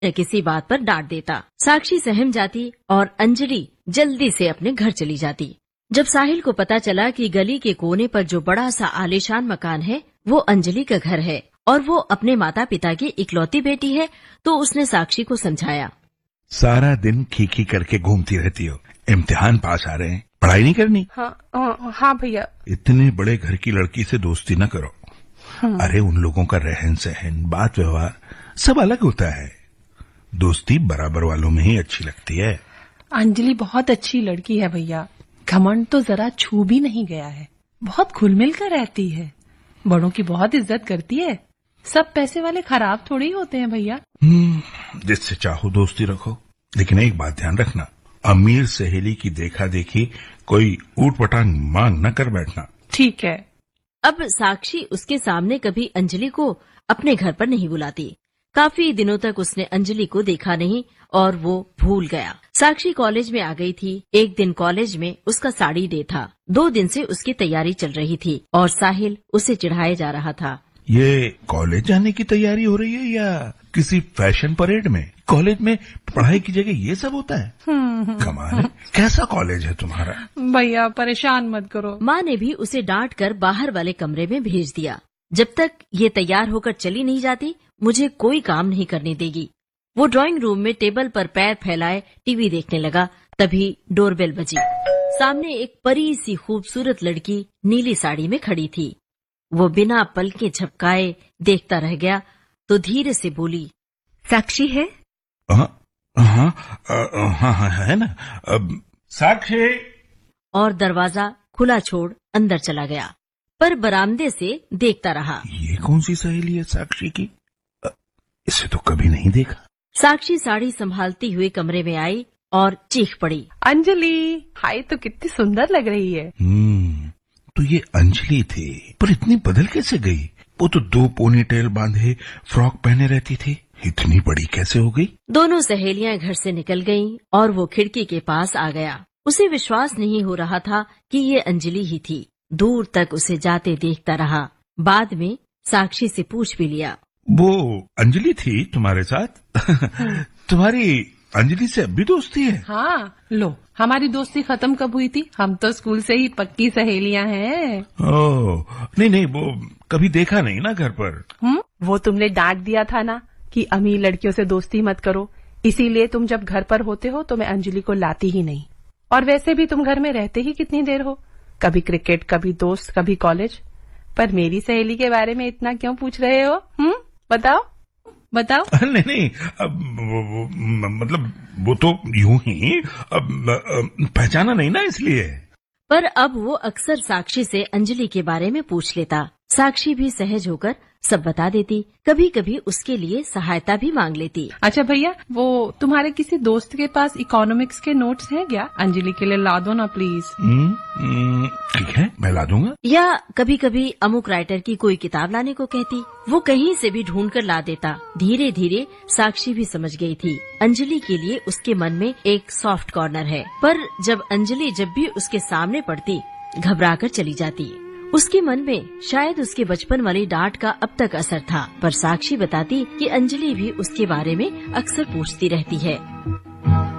किसी बात पर डांट देता। साक्षी सहम जाती और अंजलि जल्दी से अपने घर चली जाती। जब साहिल को पता चला कि गली के कोने पर जो बड़ा सा आलीशान मकान है वो अंजलि का घर है और वो अपने माता पिता की इकलौती बेटी है, तो उसने साक्षी को समझाया। सारा दिन खी करके घूमती रहती हो, इम्तिहान पास आ रहे हैं, पढ़ाई नहीं करनी? हाँ भैया। इतने बड़े घर की लड़की से दोस्ती न करो। अरे उन लोगों का रहन सहन, बात व्यवहार सब अलग होता है। दोस्ती बराबर वालों में ही अच्छी लगती है। अंजलि बहुत अच्छी लड़की है भैया, घमंड तो जरा छू भी नहीं गया है। बहुत खुल मिल कर रहती है, बड़ों की बहुत इज्जत करती है। सब पैसे वाले खराब थोड़े ही होते हैं भैया। जिससे चाहो दोस्ती रखो, लेकिन एक बात ध्यान रखना, अमीर सहेली की देखा देखी कोई ऊट पटांग मांग न कर बैठना। ठीक है। अब साक्षी उसके सामने कभी अंजलि को अपने घर पर नहीं बुलाती। काफी दिनों तक उसने अंजलि को देखा नहीं और वो भूल गया। साक्षी कॉलेज में आ गई थी। एक दिन कॉलेज में उसका साड़ी डे था। 2 दिन से उसकी तैयारी चल रही थी और साहिल उसे चिढ़ाए जा रहा था। ये कॉलेज जाने की तैयारी हो रही है या किसी फैशन परेड में? कॉलेज में पढ़ाई की जगह ये सब होता है? कमाल है, कैसा कॉलेज है तुम्हारा? भैया परेशान मत करो। माँ ने भी उसे डांट कर बाहर वाले कमरे में भेज दिया। जब तक ये तैयार होकर चली नहीं जाती मुझे कोई काम नहीं करने देगी। वो ड्राइंग रूम में टेबल पर पैर फैलाए टीवी देखने लगा। तभी डोरबेल बजी। सामने एक परी सी खूबसूरत लड़की नीली साड़ी में खड़ी थी। वो बिना पलके झपकाए देखता रह गया तो धीरे से बोली, साक्षी है? हाँ है ना। साक्षी। और दरवाजा खुला छोड़ अंदर चला गया, पर बरामदे से देखता रहा। ये कौन सी सहेली है साक्षी की? इसे तो कभी नहीं देखा। साक्षी साड़ी संभालती हुए कमरे में आई और चीख पड़ी, अंजलि, हाय तो कितनी सुंदर लग रही है। तो ये अंजलि थी, पर इतनी बदल कैसे गई? वो तो 2 पोनीटेल बांधे फ्रॉक पहने रहती थी, इतनी बड़ी कैसे हो गई? दोनों सहेलियां घर से निकल गईं और वो खिड़की के पास आ गया। उसे विश्वास नहीं हो रहा था कि ये अंजलि ही थी। दूर तक उसे जाते देखता रहा। बाद में साक्षी से पूछ भी लिया, वो अंजलि थी तुम्हारे साथ? तुम्हारी अंजलि से अब भी दोस्ती है? हाँ, लो हमारी दोस्ती खत्म कब हुई थी? हम तो स्कूल से ही पक्की सहेलियां हैं। ओह नहीं, वो कभी देखा नहीं ना घर पर। वो तुमने डांट दिया था ना कि अमीर लड़कियों से दोस्ती मत करो, इसीलिए तुम जब घर पर होते हो तो मैं अंजलि को लाती ही नहीं। और वैसे भी तुम घर में रहते ही कितनी देर हो, कभी क्रिकेट, कभी दोस्त, कभी कॉलेज। पर मेरी सहेली के बारे में इतना क्यों पूछ रहे हो? बताओ। नहीं, मतलब वो तो यूं ही पहचाना नहीं ना, इसलिए। पर अब वो अक्सर साक्षी से अंजलि के बारे में पूछ लेता। साक्षी भी सहज होकर सब बता देती। कभी कभी उसके लिए सहायता भी मांग लेती। अच्छा भैया, वो तुम्हारे किसी दोस्त के पास इकोनॉमिक्स के नोट्स हैं क्या? अंजलि के लिए ला दो ना प्लीज। ठीक है, मैं ला दूंगा। या कभी कभी अमुक राइटर की कोई किताब लाने को कहती। वो कहीं से भी ढूंढ कर ला देता। धीरे धीरे साक्षी भी समझ गई थी अंजलि के लिए उसके मन में एक सॉफ्ट कॉर्नर है। पर जब अंजलि जब भी उसके सामने पड़ती घबरा कर चली जाती। उसके मन में शायद उसके बचपन वाली डांट का अब तक असर था। पर साक्षी बताती कि अंजलि भी उसके बारे में अक्सर पूछती रहती है।